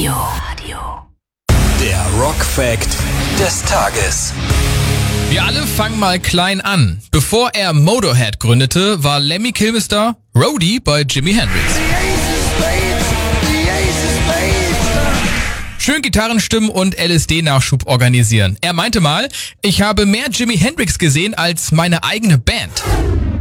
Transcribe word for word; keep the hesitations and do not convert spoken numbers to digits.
Der Rock-Fact des Tages. Wir alle fangen mal klein an. Bevor er Motorhead gründete, war Lemmy Kilmister Roadie bei Jimi Hendrix. Schön Gitarrenstimmen und L S D-Nachschub organisieren. Er meinte mal, ich habe mehr Jimi Hendrix gesehen als meine eigene Band.